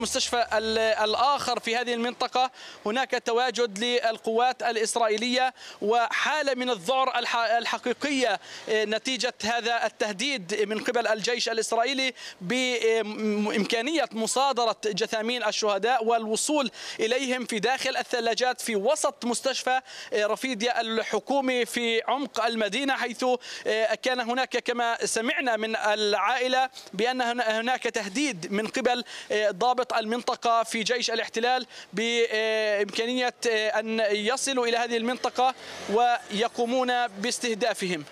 المستشفى الآخر في هذه المنطقة هناك تواجد للقوات الإسرائيلية وحالة من الذعر الحقيقية نتيجة هذا التهديد من قبل الجيش الإسرائيلي بإمكانية مصادرة جثامين الشهداء والوصول إليهم في داخل الثلاجات في وسط مستشفى رفيديا الحكومي في عمق المدينة، حيث كان هناك كما سمعنا من العائلة بأن هناك تهديد من قبل ضابط المنطقة في جيش الاحتلال بإمكانية أن يصلوا إلى هذه المنطقة ويقومون باستهدافهم.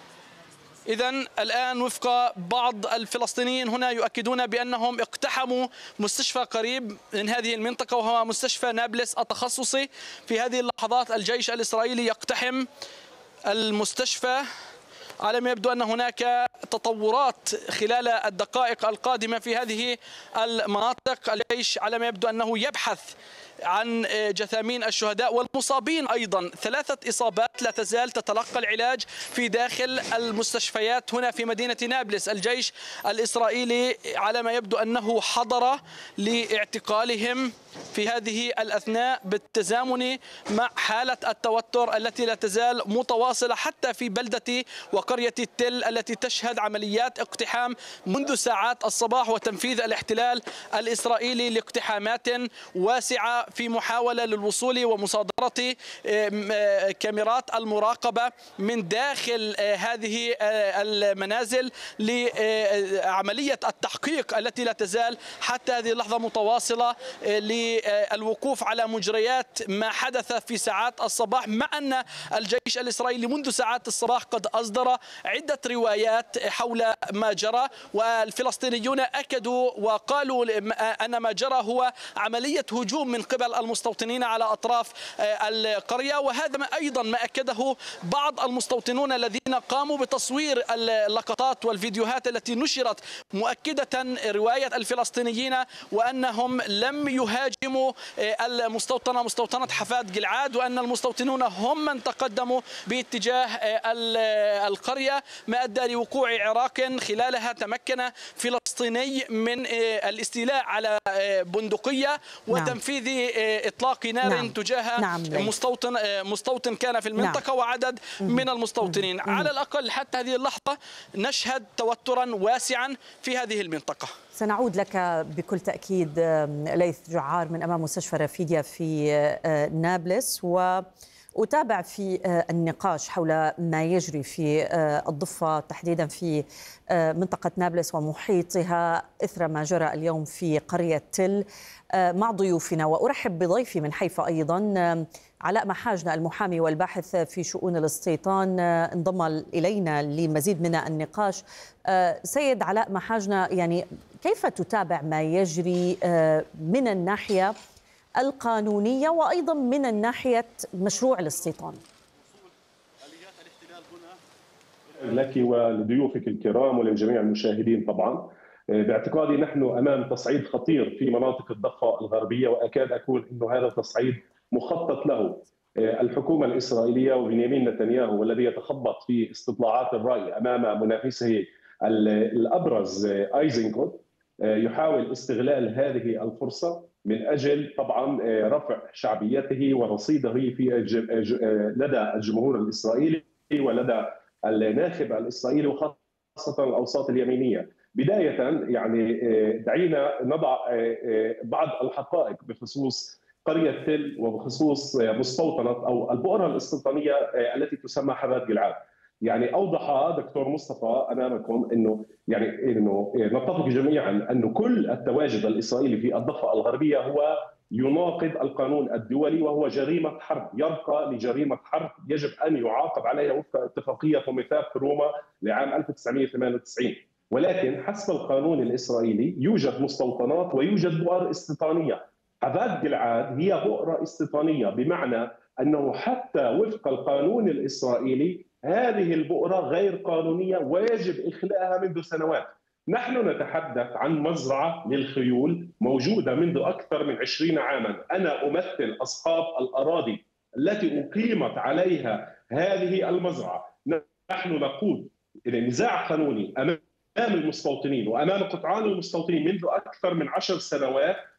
إذن الآن وفق بعض الفلسطينيين هنا يؤكدون بأنهم اقتحموا مستشفى قريب من هذه المنطقة وهو مستشفى نابلس التخصصي. في هذه اللحظات الجيش الإسرائيلي يقتحم المستشفى. على ما يبدو أن هناك تطورات خلال الدقائق القادمة في هذه المناطق. الجيش على ما يبدو أنه يبحث عن جثامين الشهداء والمصابين أيضا. 3 إصابات لا تزال تتلقى العلاج في داخل المستشفيات هنا في مدينة نابلس. الجيش الإسرائيلي على ما يبدو أنه حضر لاعتقالهم في هذه الأثناء بالتزامن مع حالة التوتر التي لا تزال متواصلة حتى في بلدة وقرية التل التي تشهد عمليات اقتحام منذ ساعات الصباح وتنفيذ الاحتلال الإسرائيلي لاقتحامات واسعة في محاولة للوصول ومصادرة كاميرات المراقبة من داخل هذه المنازل لعملية التحقيق التي لا تزال حتى هذه اللحظة متواصلة للوقوف على مجريات ما حدث في ساعات الصباح، مع أن الجيش الإسرائيلي منذ ساعات الصباح قد أصدر عدة روايات حول ما جرى، والفلسطينيون أكدوا وقالوا أن ما جرى هو عملية هجوم من قبل المستوطنين على أطراف القرية. وهذا أيضا ما أكده بعض المستوطنون الذين قاموا بتصوير اللقطات والفيديوهات التي نشرت مؤكدة رواية الفلسطينيين وأنهم لم يهاجموا مستوطنة حفاد جلعاد، وأن المستوطنون هم من تقدموا باتجاه القرية، ما أدى لوقوع عراك خلالها تمكن فلسطيني من الاستيلاء على بندقية وتنفيذ إطلاق نار تجاه مستوطن كان في المنطقة وعدد من المستوطنين. على الأقل حتى هذه اللحظة نشهد توترا واسعا في هذه المنطقة. سنعود لك بكل تأكيد ليث جعار من أمام مستشفى رفيديا في نابلس، وأتابع في النقاش حول ما يجري في الضفة تحديدا في منطقة نابلس ومحيطها إثر ما جرى اليوم في قرية تل مع ضيوفنا. وأرحب بضيفي من حيفا أيضا علاء محاجنة المحامي والباحث في شؤون الاستيطان انضم إلينا لمزيد من النقاش. سيد علاء محاجنة، يعني كيف تتابع ما يجري من الناحية القانونية وأيضا من الناحية مشروع الاستيطان؟ لك ولضيوفك الكرام ولجميع المشاهدين. طبعا باعتقادي نحن أمام تصعيد خطير في مناطق الضفة الغربية، وأكاد أقول أنه هذا التصعيد مخطط له. الحكومة الإسرائيلية وبنيامين نتنياهو والذي يتخبط في استطلاعات الرأي أمام منافسه الأبرز أيزنكوت يحاول استغلال هذه الفرصة من أجل طبعا رفع شعبيته ورصيده في لدى الجمهور الإسرائيلي ولدى الناخب الإسرائيلي وخاصة الأوساط اليمينية. بداية يعني دعينا نضع بعض الحقائق بخصوص قرية تل وبخصوص مستوطنة أو البؤرة الاستيطانية التي تسمى حفاد جلعاد. يعني أوضح دكتور مصطفى أمامكم أنه نتفق جميعا أن كل التواجد الإسرائيلي في الضفة الغربية هو يناقض القانون الدولي، وهو جريمة حرب، يرقى لجريمة حرب يجب أن يعاقب عليها وفق اتفاقية وميثاق روما لعام 1998. ولكن حسب القانون الإسرائيلي يوجد مستوطنات ويوجد بؤر استيطانية. حفاد جلعاد هي بؤرة استيطانية، بمعنى أنه حتى وفق القانون الإسرائيلي هذه البؤرة غير قانونية ويجب إخلاءها منذ سنوات. نحن نتحدث عن مزرعة للخيول موجودة منذ أكثر من 20 عاما. أنا أمثل أصحاب الأراضي التي أقيمت عليها هذه المزرعة. نحن نقود إلى نزاع قانوني أمام المستوطنين وأمام قطعان المستوطنين منذ أكثر من 10 سنوات